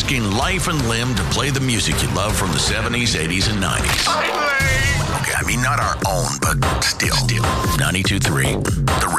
risking life and limb to play the music you love from the 70s, 80s, and 90s. Okay, I mean, not our own, but still. 92.3, The